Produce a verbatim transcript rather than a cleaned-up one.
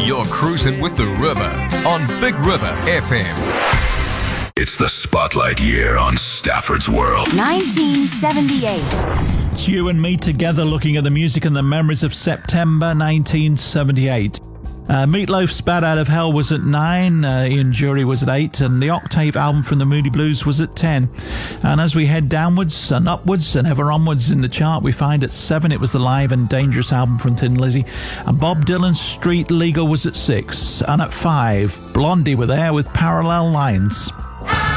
You're cruising with the river on Big River F M. It's the spotlight year on Stafford's World. nineteen seventy-eight. It's you and me together looking at the music and the memories of September nineteen seventy-eight. Uh, Meatloaf's Bad Out of Hell was at nine, uh, Ian Jury was at eight, and the Octave album from the Moody Blues was at ten. And as we head downwards and upwards and ever onwards in the chart, we find at seven it was the Live and Dangerous album from Thin Lizzy, and Bob Dylan's Street Legal was at six, and at five, Blondie were there with Parallel Lines.